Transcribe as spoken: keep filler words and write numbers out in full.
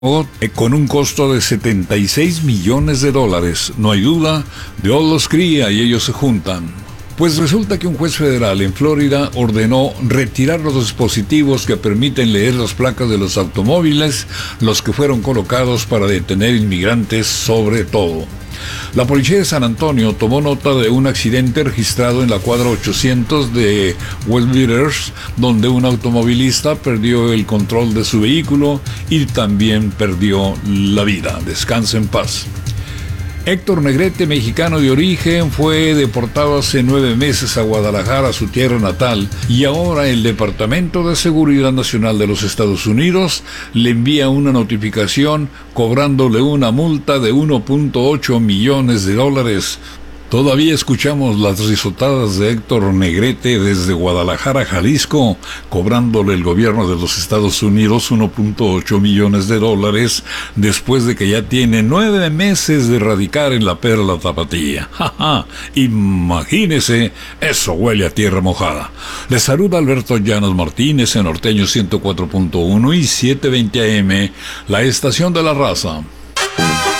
con un costo de setenta y seis millones de dólares. No hay duda, Dios los cría y ellos se juntan. Pues resulta que un juez federal en Florida ordenó retirar los dispositivos que permiten leer las placas de los automóviles, los que fueron colocados para detener inmigrantes sobre todo. La policía de San Antonio tomó nota de un accidente registrado en la cuadra ochocientos de Wellbreeders, donde un automovilista perdió el control de su vehículo y también perdió la vida. Descanse en paz. Héctor Negrete, mexicano de origen, fue deportado hace nueve meses a Guadalajara, su tierra natal, y ahora el Departamento de Seguridad Nacional de los Estados Unidos le envía una notificación cobrándole una multa de uno punto ocho millones de dólares. Todavía escuchamos las risotadas de Héctor Negrete desde Guadalajara, Jalisco, cobrándole el gobierno de los Estados Unidos uno punto ocho millones de dólares después de que ya tiene nueve meses de radicar en la Perla Tapatía. ¡Ja, ja! Imagínese, eso huele a tierra mojada. Les saluda Alberto Llanos Martínez en Norteño ciento cuatro punto uno y setecientos veinte A M, la estación de la raza.